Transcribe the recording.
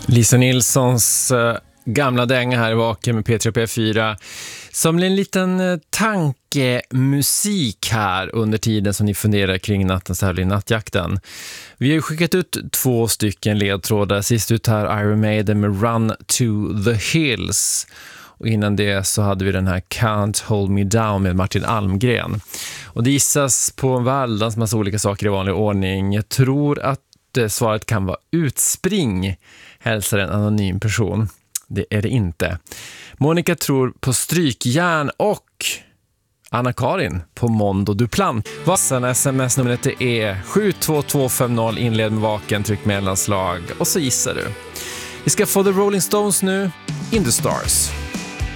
Lisa Nilssons gamla dänga här i Vaken med P3 P4 som blir en liten tankemusik här under tiden som ni funderar kring nattens tävling Nattjakten. Vi har ju skickat ut 2 stycken ledtrådar. Sist ut här Iron Maiden med Run to the Hills. Och innan det så hade vi den här Can't Hold Me Down med Martin Almgren. Och det gissas på en väldans massa olika saker i vanlig ordning. Jag tror att svaret kan vara utspring, hälsar en anonym person. Det är det inte. Monica tror på strykjärn och Anna-Karin på Mondo Duplant. Vassan sms-numret är 72250, inled med Vaken, tryck mellanslag och så gissar du. Vi ska få The Rolling Stones nu, In the Stars.